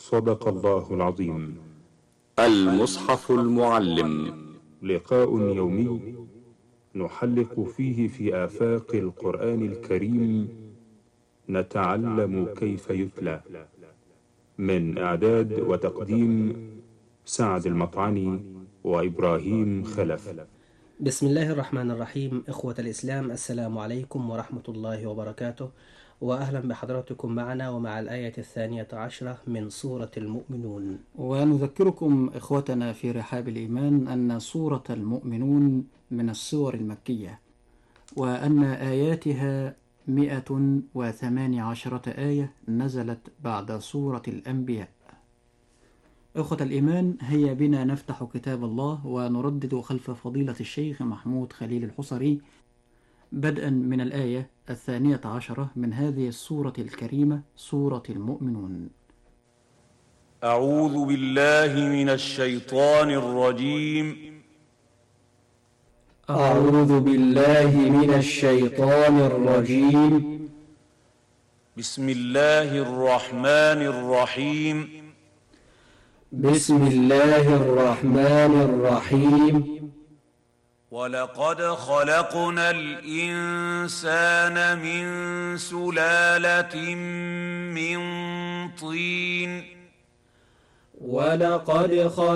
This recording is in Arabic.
صدق الله العظيم. المصحف المعلم، لقاء يومي نحلق فيه في آفاق القرآن الكريم، نتعلم كيف يتلى. من إعداد وتقديم سعد المطعني وإبراهيم خلف. بسم الله الرحمن الرحيم. إخوة الإسلام، السلام عليكم ورحمة الله وبركاته، وأهلا بحضراتكم معنا ومع الآية 12 من سورة المؤمنون. ونذكركم إخوتنا في رحاب الإيمان أن سورة المؤمنون من السور المكية، وأن آياتها 118 آية نزلت بعد سورة الأنبياء. إخوة الإيمان، هيا بنا نفتح كتاب الله ونردد خلف فضيلة الشيخ محمود خليل الحصري بدءا من الآية 12 من هذه السورة الكريمة، سورة المؤمنون. أعوذ بالله من الشيطان الرجيم. أعوذ بالله من الشيطان الرجيم. بسم الله الرحمن الرحيم. بسم الله الرحمن الرحيم. ولقد خلقنا الإنسان من سلالة من طين. ولقد